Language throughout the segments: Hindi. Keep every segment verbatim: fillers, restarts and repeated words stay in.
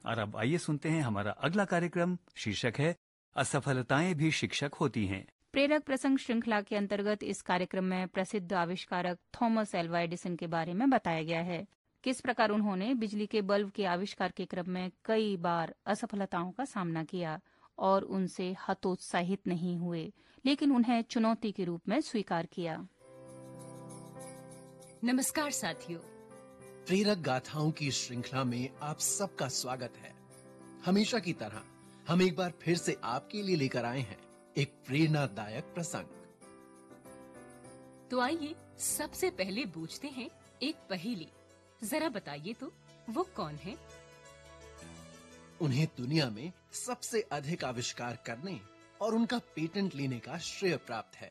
और अब आइए सुनते हैं हमारा अगला कार्यक्रम। शीर्षक है असफलताएं भी शिक्षक होती हैं। प्रेरक प्रसंग श्रृंखला के अंतर्गत इस कार्यक्रम में प्रसिद्ध आविष्कारक थॉमस एल्वा एडिसन के बारे में बताया गया है। किस प्रकार उन्होंने बिजली के बल्ब के आविष्कार के क्रम में कई बार असफलताओं का सामना किया और उनसे हतोत्साहित नहीं हुए, लेकिन उन्हें चुनौती के रूप में स्वीकार किया। नमस्कार साथियों, प्रेरक गाथाओं की श्रृंखला में आप सबका स्वागत है। हमेशा की तरह हम एक बार फिर से आपके लिए लेकर आए हैं एक प्रेरणादायक प्रसंग। तो आइए सबसे पहले पूछते हैं एक पहेली। जरा बताइए तो वो कौन है? उन्हें दुनिया में सबसे अधिक आविष्कार करने और उनका पेटेंट लेने का श्रेय प्राप्त है।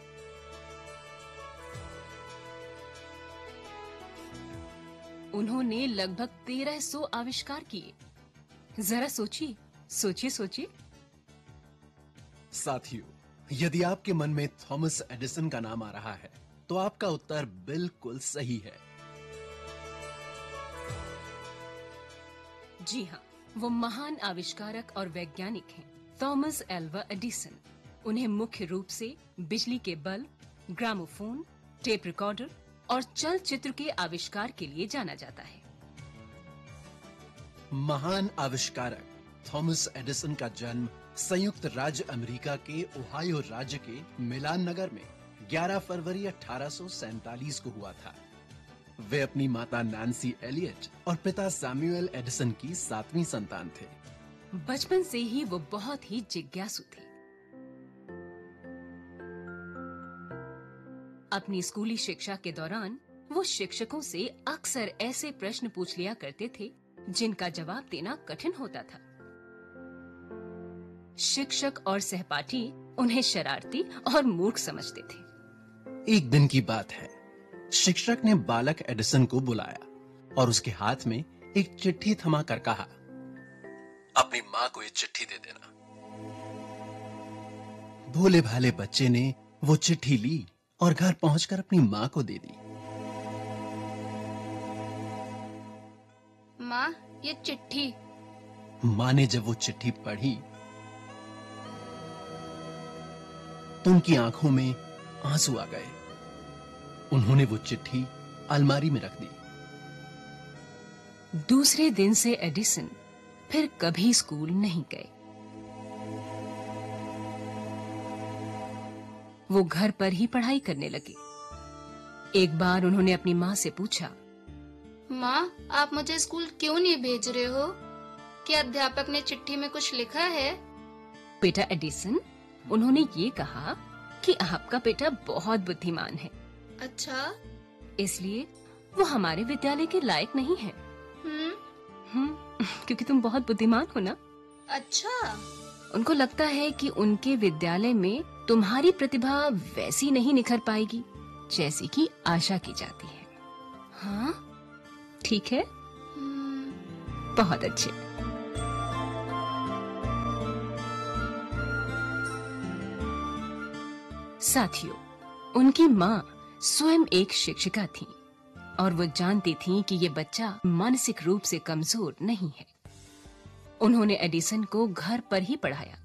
उन्होंने लगभग तेरह सौ आविष्कार किए। जरा सोचिए सोचिए सोचिए। साथियों, यदि आपके मन में थॉमस एडिसन का नाम आ रहा है तो आपका उत्तर बिल्कुल सही है। जी हाँ, वो महान आविष्कारक और वैज्ञानिक हैं, थॉमस एल्वा एडिसन। उन्हें मुख्य रूप से बिजली के बल्ब, ग्रामोफोन, टेप रिकॉर्डर और चलचित्र के आविष्कार के लिए जाना जाता है। महान आविष्कारक थॉमस एडिसन का जन्म संयुक्त राज्य अमेरिका के ओहायो राज्य के मिलान नगर में ग्यारह फरवरी अठारह सौ सैंतालीस को हुआ था। वे अपनी माता नैन्सी एलियट और पिता सैमुअल एडिसन की सातवीं संतान थे। बचपन से ही वो बहुत ही जिज्ञासु थे। अपनी स्कूली शिक्षा के दौरान वो शिक्षकों से अक्सर ऐसे प्रश्न पूछ लिया करते थे जिनका जवाब देना कठिन होता था। शिक्षक और सहपाठी उन्हें शरारती और मूर्ख समझते थे। एक दिन की बात है, शिक्षक ने बालक एडिसन को बुलाया और उसके हाथ में एक चिट्ठी थमा कर कहा, अपनी माँ को ये चिट्ठी दे देना। भोले भाले बच्चे ने वो चिट्ठी ली और घर पहुंचकर अपनी माँ को दे दी। माँ, ये चिट्ठी। माँ ने जब वो चिट्ठी पढ़ी तो उनकी आंखों में आंसू आ गए। उन्होंने वो चिट्ठी अलमारी में रख दी। दूसरे दिन से एडिसन फिर कभी स्कूल नहीं गए। वो घर पर ही पढ़ाई करने लगे। एक बार उन्होंने अपनी माँ से पूछा, माँ, आप मुझे स्कूल क्यों नहीं भेज रहे हो? क्या अध्यापक ने चिट्ठी में कुछ लिखा है? बेटा एडिसन, उन्होंने ये कहा कि आपका बेटा बहुत बुद्धिमान है। अच्छा? इसलिए वो हमारे विद्यालय के लायक नहीं है। हम्म हम्म क्योंकि तुम बहुत बुद्धिमान हो ना। अच्छा। उनको लगता है कि उनके विद्यालय में तुम्हारी प्रतिभा वैसी नहीं निखर पाएगी जैसी कि आशा की जाती है। हाँ, ठीक है। बहुत अच्छे। साथियों, उनकी माँ स्वयं एक शिक्षिका थी और वो जानती थी कि ये बच्चा मानसिक रूप से कमजोर नहीं है। उन्होंने एडिसन को घर पर ही पढ़ाया।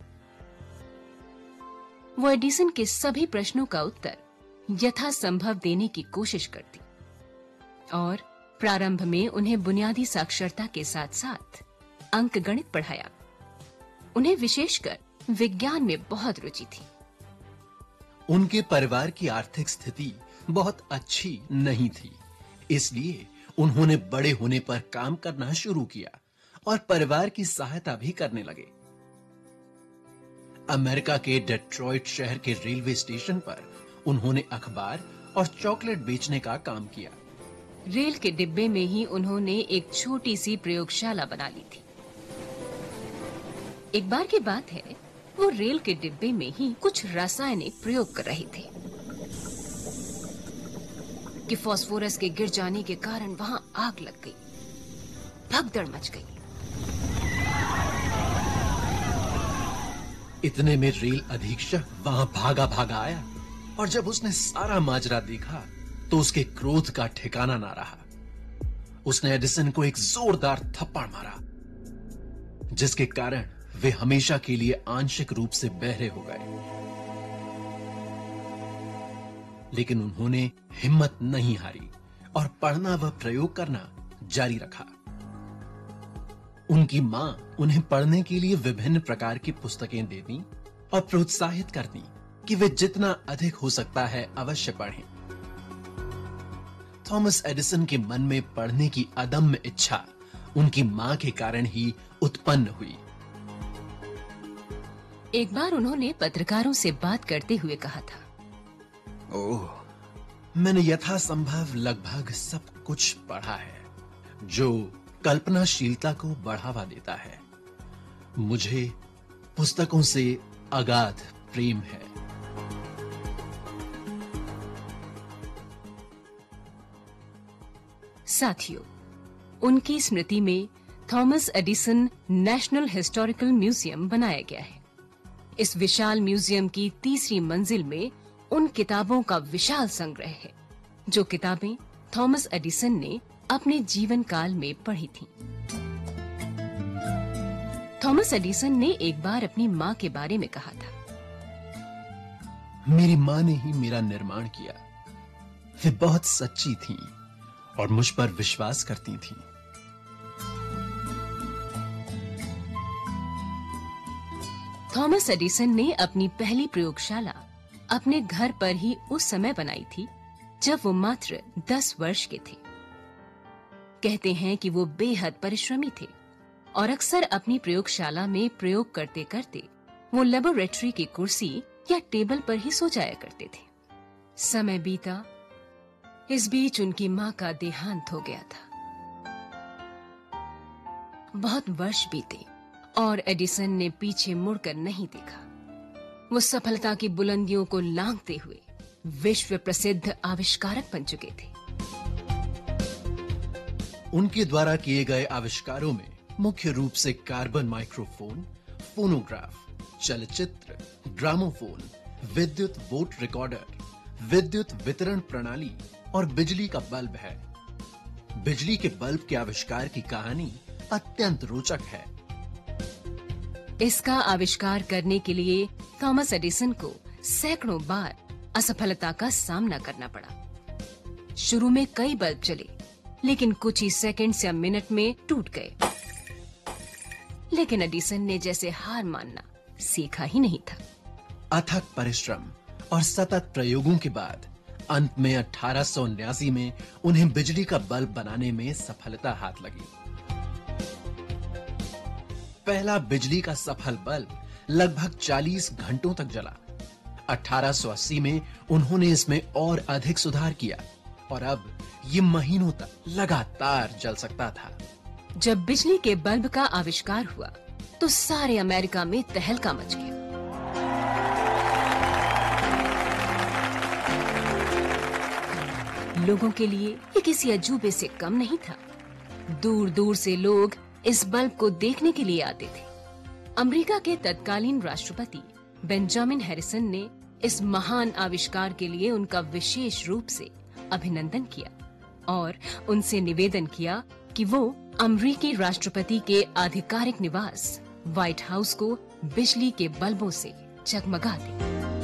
वो एडिसन के सभी प्रश्नों का उत्तर यथासंभव देने की कोशिश करती और प्रारंभ में उन्हें बुनियादी साक्षरता के साथ साथ अंकगणित पढ़ाया। उन्हें विशेषकर विज्ञान में बहुत रुचि थी। उनके परिवार की आर्थिक स्थिति बहुत अच्छी नहीं थी, इसलिए उन्होंने बड़े होने पर काम करना शुरू किया और परिवार की सहायता भी करने लगे। अमेरिका के डेट्रॉइट शहर के रेलवे स्टेशन पर उन्होंने अखबार और चॉकलेट बेचने का काम किया। रेल के डिब्बे में ही उन्होंने एक छोटी सी प्रयोगशाला बना ली थी। एक बार की बात है, वो रेल के डिब्बे में ही कुछ रासायनिक प्रयोग कर रहे थे कि फास्फोरस के गिर जाने के कारण वहां आग लग गई। भगदड़ मच गई। इतने में रेल अधीक्षक वहां भागा भागा आया और जब उसने सारा माजरा देखा तो उसके क्रोध का ठिकाना ना रहा। उसने एडिसन को एक जोरदार थप्पड़ मारा जिसके कारण वे हमेशा के लिए आंशिक रूप से बहरे हो गए। लेकिन उन्होंने हिम्मत नहीं हारी और पढ़ना व प्रयोग करना जारी रखा। उनकी मां उन्हें पढ़ने के लिए विभिन्न प्रकार की पुस्तकें देती और प्रोत्साहित करती कि वे जितना अधिक हो सकता है अवश्य पढ़ें। थॉमस एडिसन के मन में पढ़ने की अदम्य इच्छा उनकी मां के कारण ही उत्पन्न हुई। एक बार उन्होंने पत्रकारों से बात करते हुए कहा था, ओह, मैंने यथासंभव लगभग सब कुछ पढ़ा है जो कल्पनाशीलता को बढ़ावा देता है। मुझे पुस्तकों से अगाध प्रेम है। साथियों, उनकी स्मृति में Thomas Edison national historical museum बनाया गया है। इस विशाल म्यूजियम की तीसरी मंजिल में उन किताबों का विशाल संग्रह है जो किताबें थॉमस एडिसन ने अपने जीवन काल में पढ़ी थीं। थॉमस एडिसन ने एक बार अपनी मां के बारे में कहा था, मेरी मां ने ही मेरा निर्माण किया। वे बहुत सच्ची थीं और मुझ पर विश्वास करती थीं। थॉमस एडिसन ने अपनी पहली प्रयोगशाला अपने घर पर ही उस समय बनाई थी जब वो मात्र दस वर्ष के थे। कहते हैं कि वो बेहद परिश्रमी थे और अक्सर अपनी प्रयोगशाला में प्रयोग करते करते वो लेबोरेटरी की कुर्सी या टेबल पर ही सो जाया करते थे। समय बीता, इस बीच उनकी मां का देहांत हो गया था। बहुत वर्ष बीते और एडिसन ने पीछे मुड़कर नहीं देखा। वो सफलता की बुलंदियों को लांघते हुए विश्व प्रसिद्ध आविष्कारक बन चुके थे। उनके द्वारा किए गए आविष्कारों में मुख्य रूप से कार्बन माइक्रोफोन, फोनोग्राफ, चलचित्र, ग्रामोफोन, विद्युत वोट रिकॉर्डर, विद्युत वितरण प्रणाली और बिजली का बल्ब है। बिजली के बल्ब के आविष्कार की कहानी अत्यंत रोचक है। इसका आविष्कार करने के लिए थॉमस एडिसन को सैकड़ों बार असफलता का सामना करना पड़ा। शुरू में कई बल्ब चले, लेकिन कुछ ही सेकंड्स या मिनट में टूट गए। लेकिन एडिसन ने जैसे हार मानना सीखा ही नहीं था। अथक परिश्रम और सतत प्रयोगों के बाद अंत में अठारह सौ उन्यासी में उन्हें बिजली का बल्ब बनाने में सफलता हाथ लगी। पहला बिजली का सफल बल्ब लगभग चालीस घंटों तक जला। अठारह सौ अस्सी में उन्होंने इसमें और अधिक सुधार किया और अब ये महीनों तक लगातार जल सकता था। जब बिजली के बल्ब का आविष्कार हुआ तो सारे अमेरिका में तहलका मच गया। लोगों के लिए ये किसी अजूबे से कम नहीं था। दूर दूर से लोग इस बल्ब को देखने के लिए आते थे। अमेरिका के तत्कालीन राष्ट्रपति बेंजामिन हैरिसन ने इस महान आविष्कार के लिए उनका विशेष रूप से अभिनंदन किया और उनसे निवेदन किया कि वो अमेरिकी राष्ट्रपति के आधिकारिक निवास व्हाइट हाउस को बिजली के बल्बों से जगमगा दे।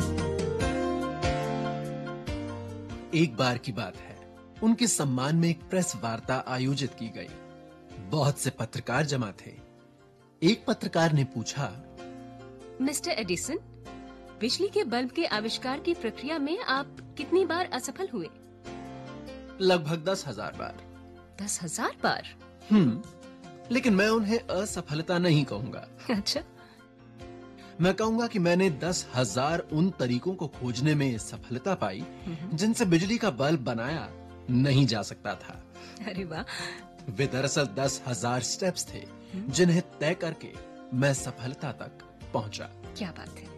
एक बार की बात है, उनके सम्मान में एक प्रेस वार्ता आयोजित की गई। बहुत से पत्रकार जमा थे। एक पत्रकार ने पूछा, मिस्टर एडिसन, बिजली के बल्ब के आविष्कार की प्रक्रिया में आप कितनी बार असफल हुए? लगभग दस हजार बार। दस हजार बार? हम्म, लेकिन मैं उन्हें असफलता नहीं कहूंगा। अच्छा। मैं कहूंगा कि मैंने दस हजार उन तरीकों को खोजने में सफलता पाई जिनसे बिजली का बल्ब बनाया नहीं जा सकता था। अरे वाह। वे दरअसल दस हजार स्टेप्स थे जिन्हें तय करके मैं सफलता तक पहुंचा। क्या बात है।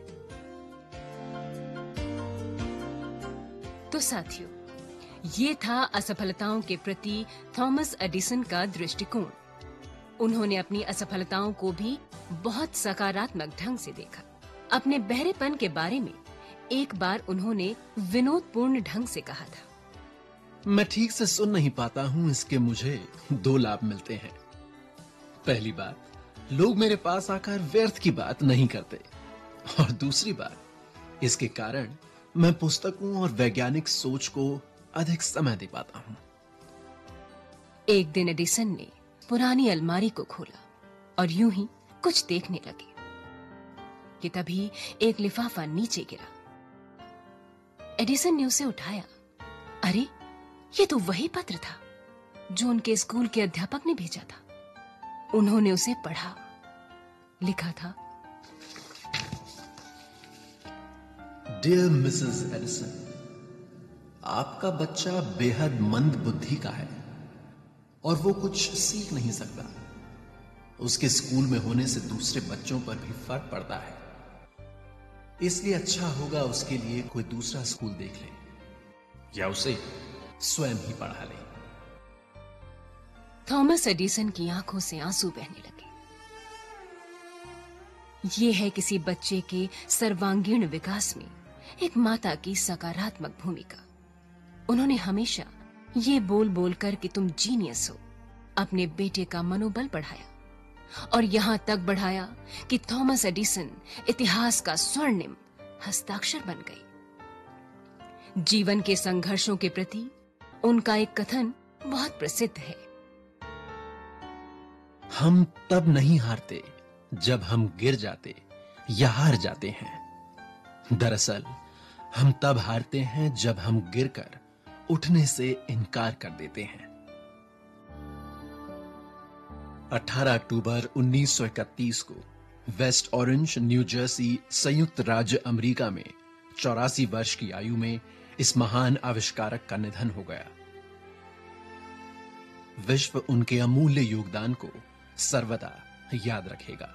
तो साथियों, ये था असफलताओं के प्रति थॉमस एडिसन का दृष्टिकोण। उन्होंने अपनी असफलताओं को भी बहुत सकारात्मक ढंग से देखा। अपने बहरेपन के बारे में एक बार उन्होंने विनोदपूर्ण ढंग से कहा था, मैं ठीक से सुन नहीं पाता हूँ, इसके मुझे दो लाभ मिलते हैं। पहली बात, लोग मेरे पास आकर व्यर्थ की बात नहीं करते। और दूसरी बात, इसके कारण मैं पुस्तकों और वैज्ञानिक सोच को अधिक समय दे पाता हूं। एक दिन एडिसन ने पुरानी अलमारी को खोला और यूं ही कुछ देखने लगे कि तभी एक लिफाफा नीचे गिरा। एडिसन ने उसे उठाया। अरे, ये तो वही पत्र था जो उनके स्कूल के अध्यापक ने भेजा था। उन्होंने उसे पढ़ा। लिखा था, डियर मिसेस एडिसन, आपका बच्चा बेहद मंद बुद्धि का है और वो कुछ सीख नहीं सकता। उसके स्कूल में होने से दूसरे बच्चों पर भी फर्क पड़ता है। इसलिए अच्छा होगा उसके लिए कोई दूसरा स्कूल देख ले या उसे स्वयं ही पढ़ा ले। थॉमस एडिसन की आंखों से आंसू बहने लगे। ये है किसी बच्चे के सर्वांगीण विकास में एक माता की सकारात्मक भूमिका। उन्होंने हमेशा ये बोल बोलकर कि तुम जीनियस हो, अपने बेटे का मनोबल बढ़ाया और यहां तक बढ़ाया कि थॉमस एडिसन इतिहास का स्वर्णिम हस्ताक्षर बन गए। जीवन के संघर्षों के प्रति उनका एक कथन बहुत प्रसिद्ध है, हम तब नहीं हारते जब हम गिर जाते या हार जाते हैं। दरअसल हम तब हारते हैं जब हम गिरकर उठने से इनकार कर देते हैं। अठारह अक्टूबर उन्नीस सौ इकतीस को वेस्ट ऑरेंज, न्यू जर्सी, संयुक्त राज्य अमेरिका में चौरासी वर्ष की आयु में इस महान आविष्कारक का निधन हो गया। विश्व उनके अमूल्य योगदान को सर्वदा याद रखेगा।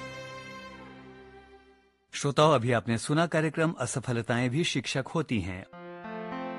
श्रोताओं, अभी आपने सुना कार्यक्रम असफलताएं भी शिक्षक होती हैं।